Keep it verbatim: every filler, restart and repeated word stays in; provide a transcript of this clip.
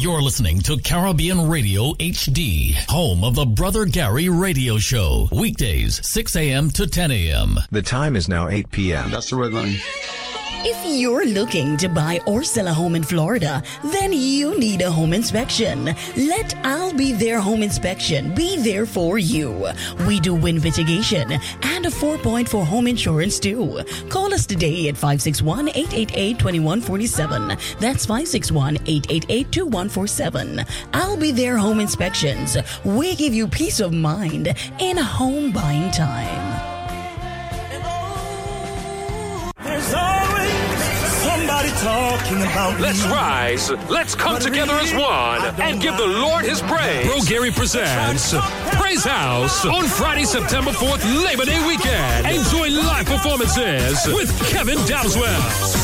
You're listening to Caribbean Radio H D, home of the Brother Gary Radio Show. Weekdays, six a.m. to ten a.m. The time is now eight p.m. That's the red line. If you're looking to buy or sell a home in Florida, then you need a home inspection. Let I'll Be There Home Inspection be there for you. We do wind mitigation and a four point four home insurance too. Call us today at five six one, eight eight eight, two one four seven. That's five six one, eight eight eight, two one four seven. I'll Be There Home Inspections. We give you peace of mind in home buying time. There's always somebody talking about Let's me. rise. Let's come together as one and give the Lord his praise. Bro Gary presents Praise House on Friday, September fourth, Labor Day weekend. Enjoy live performances with Kevin Dowswell.